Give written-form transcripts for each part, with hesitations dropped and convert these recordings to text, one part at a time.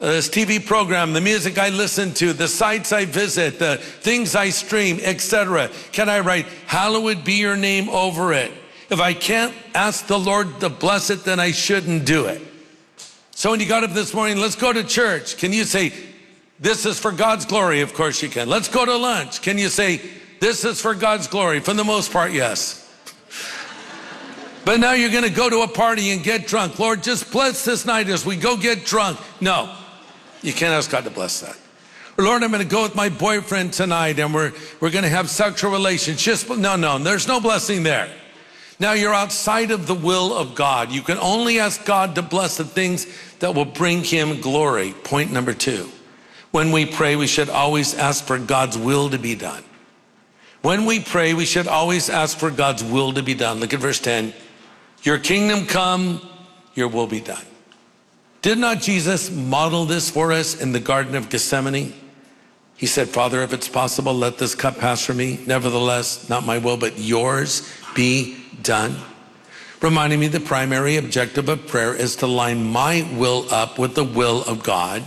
this TV program, the music I listen to, the sites I visit, the things I stream, etc. Can I write, hallowed be your name over it? If I can't ask the Lord to bless it, then I shouldn't do it. So when you got up this morning, let's go to church. Can you say, this is for God's glory? Of course you can. Let's go to lunch. Can you say, this is for God's glory? For the most part, yes. But now you're going to go to a party and get drunk. Lord, just bless this night as we go get drunk. No, you can't ask God to bless that. Or, Lord, I'm going to go with my boyfriend tonight and we're going to have sexual relations. No, there's no blessing there. Now you're outside of the will of God. You can only ask God to bless the things that will bring him glory. Point number 2. When we pray, we should always ask for God's will to be done. When we pray, we should always ask for God's will to be done. Look at verse 10. Your kingdom come, your will be done. Did not Jesus model this for us in the Garden of Gethsemane? He said, Father, if it's possible, let this cup pass from me. Nevertheless, not my will, but yours be done. Reminding me the primary objective of prayer is to line my will up with the will of God.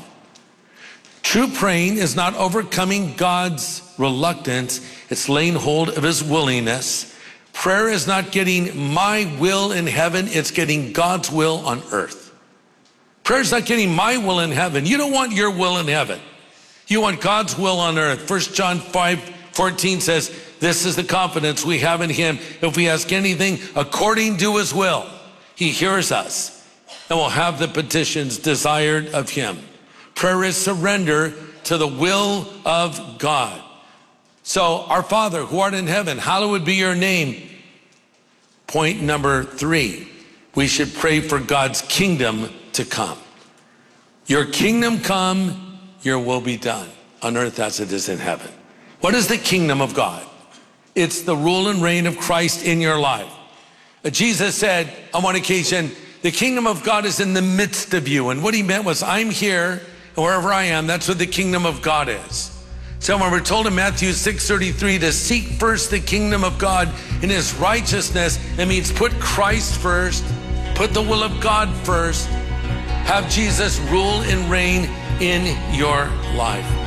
True praying is not overcoming God's reluctance. It's laying hold of his willingness. Prayer is not getting my will in heaven. It's getting God's will on earth. Prayer is not getting my will in heaven. You don't want your will in heaven. You want God's will on earth. 1 John 5:14 says, this is the confidence we have in him. If we ask anything according to his will, he hears us and will have the petitions desired of him. Prayer is surrender to the will of God. So, our Father who art in heaven, hallowed be your name. Point number 3, we should pray for God's kingdom to come. Your kingdom come, your will be done on earth as it is in heaven. What is the kingdom of God? It's the rule and reign of Christ in your life. Jesus said on one occasion, the kingdom of God is in the midst of you. And what he meant was, I'm here, and wherever I am, that's what the kingdom of God is. So when we're told in Matthew 6:33 to seek first the kingdom of God and his righteousness, it means put Christ first, put the will of God first, have Jesus rule and reign in your life.